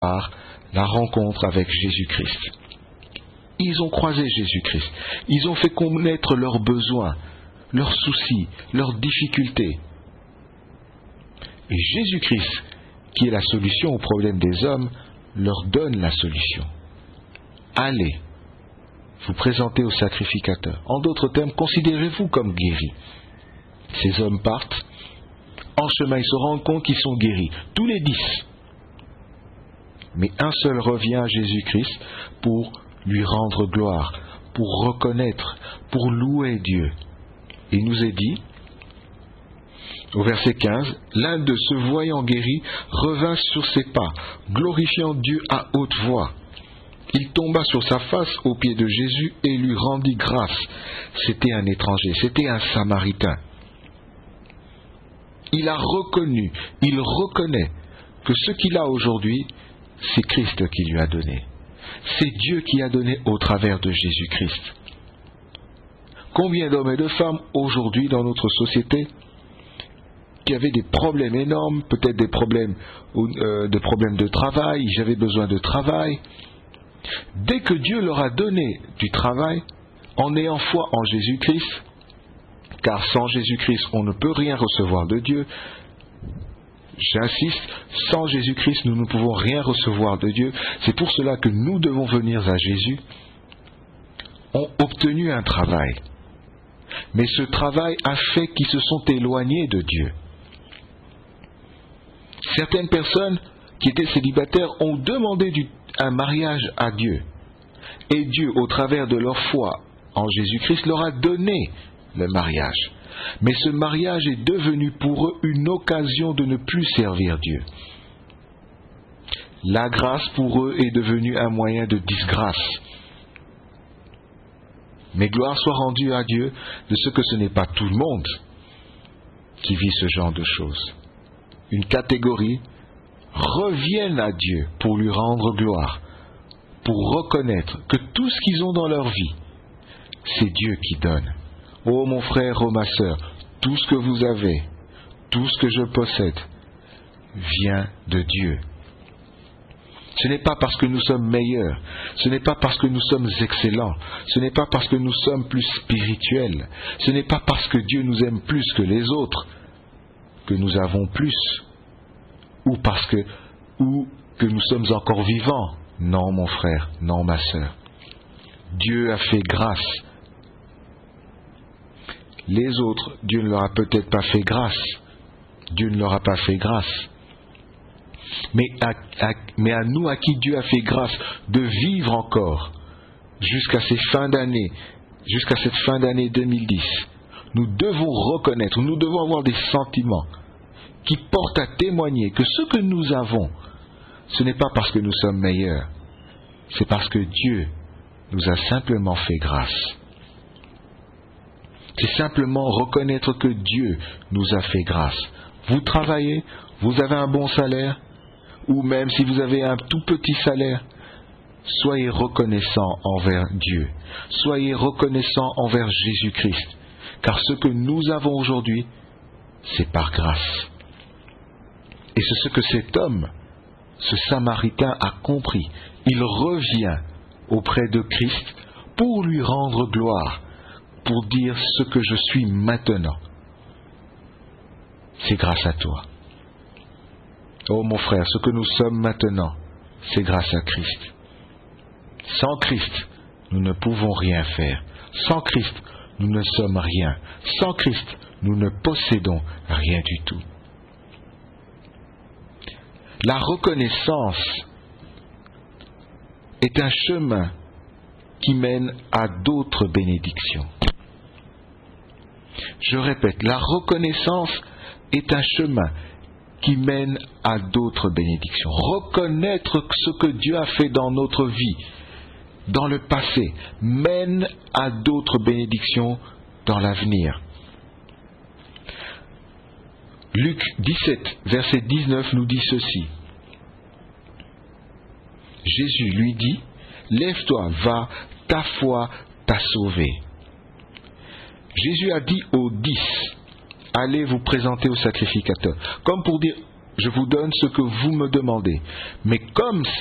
par la rencontre avec Jésus-Christ. Ils ont croisé Jésus-Christ. Ils ont fait connaître leurs besoins, leurs soucis, leurs difficultés. Et Jésus-Christ, qui est la solution aux problèmes des hommes, leur donne la solution. Allez, vous présentez au sacrificateur. En d'autres termes, considérez-vous comme guéris. Ces hommes partent. En chemin, ils se rendent compte qu'ils sont guéris. Tous les 10. Mais un seul revient à Jésus-Christ pour lui rendre gloire, pour reconnaître, pour louer Dieu. Il nous est dit, au verset 15, l'un d'eux, se voyant guéri, revint sur ses pas, glorifiant Dieu à haute voix. Il tomba sur sa face aux pieds de Jésus et lui rendit grâce. C'était un étranger, c'était un Samaritain. Il a reconnu, il reconnaît que ce qu'il a aujourd'hui, c'est Christ qui lui a donné. C'est Dieu qui a donné au travers de Jésus-Christ. Combien d'hommes et de femmes aujourd'hui dans notre société qui avaient des problèmes énormes, peut-être des problèmes de travail, j'avais besoin de travail. Dès que Dieu leur a donné du travail, en ayant foi en Jésus-Christ, car sans Jésus-Christ, on ne peut rien recevoir de Dieu. J'insiste, sans Jésus-Christ, nous ne pouvons rien recevoir de Dieu. C'est pour cela que nous devons venir à Jésus. Ont obtenu un travail. Mais ce travail a fait qu'ils se sont éloignés de Dieu. Certaines personnes qui étaient célibataires ont demandé un mariage à Dieu. Et Dieu, au travers de leur foi en Jésus-Christ, leur a donné le mariage. Mais ce mariage est devenu pour eux une occasion de ne plus servir Dieu. La grâce pour eux est devenue un moyen de disgrâce. Mais gloire soit rendue à Dieu de ce que ce n'est pas tout le monde qui vit ce genre de choses. Une catégorie reviennent à Dieu pour lui rendre gloire, pour reconnaître que tout ce qu'ils ont dans leur vie, c'est Dieu qui donne. Oh mon frère, oh ma sœur, tout ce que vous avez, tout ce que je possède, vient de Dieu. Ce n'est pas parce que nous sommes meilleurs, ce n'est pas parce que nous sommes excellents, ce n'est pas parce que nous sommes plus spirituels, ce n'est pas parce que Dieu nous aime plus que les autres que nous avons plus, ou que nous sommes encore vivants. Non mon frère, non ma sœur. Dieu a fait grâce. Les autres, Dieu ne leur a peut-être pas fait grâce. Dieu ne leur a pas fait grâce. Mais à nous, à qui Dieu a fait grâce de vivre encore jusqu'à cette fin d'année 2010, nous devons reconnaître, nous devons avoir des sentiments qui portent à témoigner que ce que nous avons, ce n'est pas parce que nous sommes meilleurs, c'est parce que Dieu nous a simplement fait grâce. C'est simplement reconnaître que Dieu nous a fait grâce. Vous travaillez, vous avez un bon salaire, ou même si vous avez un tout petit salaire, soyez reconnaissants envers Dieu. Soyez reconnaissants envers Jésus-Christ. Car ce que nous avons aujourd'hui, c'est par grâce. Et c'est ce que cet homme, ce Samaritain, a compris. Il revient auprès de Christ pour lui rendre gloire, pour dire ce que je suis maintenant. C'est grâce à toi. Oh mon frère, ce que nous sommes maintenant, c'est grâce à Christ. Sans Christ, nous ne pouvons rien faire. Sans Christ, nous ne sommes rien. Sans Christ, nous ne possédons rien du tout. La reconnaissance est un chemin qui mène à d'autres bénédictions. Je répète, la reconnaissance est un chemin qui mène à d'autres bénédictions. Reconnaître ce que Dieu a fait dans notre vie, dans le passé, mène à d'autres bénédictions dans l'avenir. Luc 17, verset 19 nous dit ceci. Jésus lui dit, « Lève-toi, va, ta foi t'a sauvé. » Jésus a dit aux 10, « Allez vous présenter au sacrificateur. » Comme pour dire, je vous donne ce que vous me demandez. Mais comme